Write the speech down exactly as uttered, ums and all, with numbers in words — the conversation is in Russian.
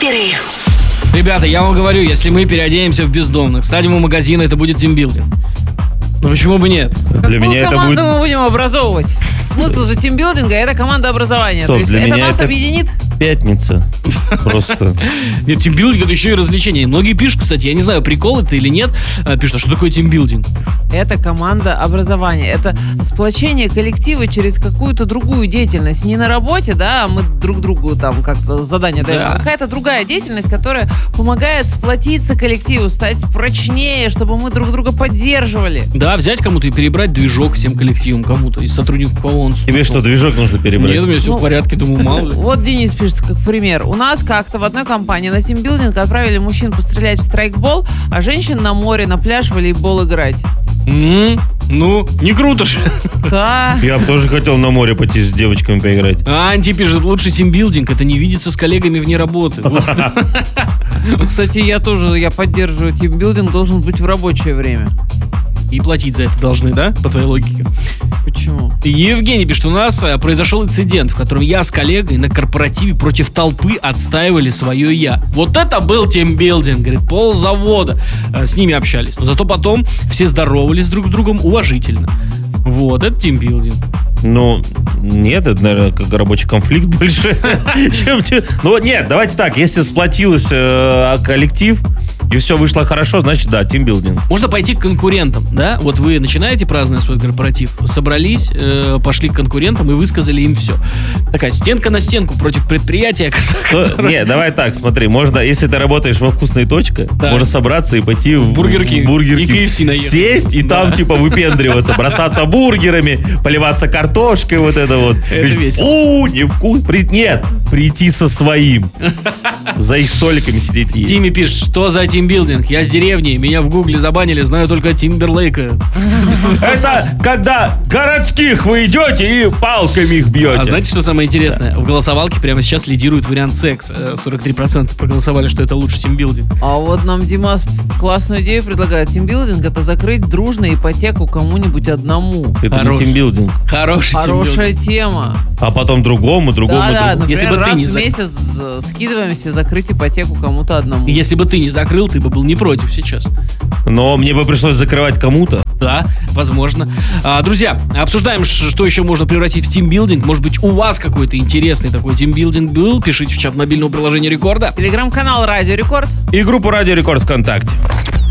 Топеры. Ребята, я вам говорю, если мы переоденемся в бездомных, станем у магазина, это будет тимбилдинг. Ну почему бы нет? Для меня это команду будет... мы будем образовывать? Смысл же тимбилдинга — это команда образования. Стоп, То есть для это меня нас это- объединит? Пятница. Просто. Нет, тимбилдинг — это еще и развлечение. Многие пишут, кстати, я не знаю, прикол это или нет, а, пишут, а что такое тимбилдинг? Это команда образования. Это сплочение коллектива через какую-то другую деятельность. Не на работе, да, а мы друг другу там как-то задание даем. Да. А какая-то другая деятельность, которая помогает сплотиться коллективу, стать прочнее, чтобы мы друг друга поддерживали. Да, взять кому-то и перебрать движок всем коллективом кому-то из сотрудников, кого он... Тебе что, движок нужно перебрать? Нет, у меня все Ну, в порядке, думаю, мало ли. Вот Денис пишет, как пример. У нас как-то в одной компании на тимбилдинг отправили мужчин пострелять в страйкбол, а женщин на море, на пляж в волейбол играть. М, Ну, не круто же. Да. Я бы тоже хотел на море пойти с девочками поиграть. А Анти пишет, лучший тимбилдинг — это не видеться с коллегами вне работы. Вот. Кстати, я тоже, я поддерживаю тимбилдинг, должен быть в рабочее время. И платить за это должны, да, по твоей логике? Почему? Евгений пишет, у нас а, произошел инцидент, в котором я с коллегой на корпоративе против толпы отстаивали свое «я». Вот это был тимбилдинг, говорит, ползавода. А, с ними общались. Но зато потом все здоровались друг с другом уважительно. Вот, это тимбилдинг. Ну, нет, это, наверное, как рабочий конфликт больше, чем... те- Ну, нет, давайте так, если сплотилась э, коллектив, и все вышло хорошо, значит, да, тимбилдинг. Можно пойти к конкурентам, да? Вот вы начинаете праздновать свой корпоратив, собрались, э, пошли к конкурентам и высказали им все. Такая стенка на стенку против предприятия. Ну, не, давай так, смотри, можно, если ты работаешь во «Вкусной точке», Так. можно собраться и пойти в Бургер Кинг. Бургер И Кинг, ка эф си наехать. сесть и Да. там типа выпендриваться, бросаться бургерами, поливаться картошкой, вот это вот. Это весело. У, не вкус. При- Нет, прийти со своим. За их столиками сидеть и есть. Тимми пишет, что за тимбилдинг? Я с деревни, меня в гугле забанили, знаю только Тимберлейка. Это когда городских вы идете и палками их бьете. А знаете, что самое интересное? В голосовалке прямо сейчас лидирует вариант секс. Э, сорок три процента проголосовали, что это лучше тимбилдинг. А вот нам Димас классную идею предлагает. Тимбилдинг — это закрыть дружно ипотеку кому-нибудь одному. Это Хорош. не тимбилдинг. Хороший Хорошая тимбилдинг. тема. А потом другому, другому, Да, да, другому. например, Если бы ты раз не в за- месяц э, скидываемся закрыть ипотеку кому-то одному. Если бы ты не закрыл, ты бы был не против сейчас. Но мне бы пришлось закрывать кому-то. Да, возможно. А, друзья, обсуждаем, ш- что еще можно превратить в тимбилдинг. Может быть, у вас какой-то интересный такой тимбилдинг был. Пишите в чат мобильного приложения Рекорда. Телеграм-канал Радио Рекорд. И группу Радио Рекорд ВКонтакте.